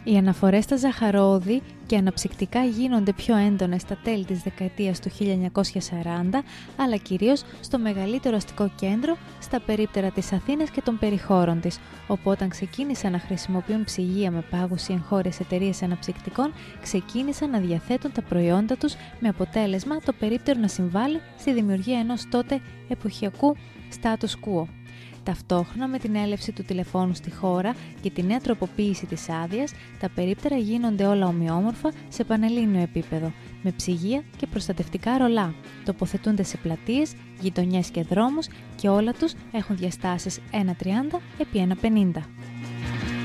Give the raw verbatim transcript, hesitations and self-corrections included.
Οι αναφορές στα ζαχαρόδι και αναψυκτικά γίνονται πιο έντονες στα τέλη της δεκαετίας του χίλια εννιακόσια σαράντα, αλλά κυρίως στο μεγαλύτερο αστικό κέντρο, στα περίπτερα της Αθήνας και των περιχώρων της, όπου όταν ξεκίνησαν να χρησιμοποιούν ψυγεία με πάγους οι εγχώριες εταιρείες αναψυκτικών, ξεκίνησαν να διαθέτουν τα προϊόντα τους με αποτέλεσμα το περίπτερο να συμβάλλει στη δημιουργία ενός τότε εποχιακού status quo. Ταυτόχρονα με την έλευση του τηλεφώνου στη χώρα και τη νέα τροποποίηση της άδειας, τα περίπτερα γίνονται όλα ομοιόμορφα σε πανελλήνιο επίπεδο, με ψυγεία και προστατευτικά ρολά. Τοποθετούνται σε πλατείες, γειτονιές και δρόμους και όλα τους έχουν διαστάσεις ένα τριάντα επί ένα πενήντα.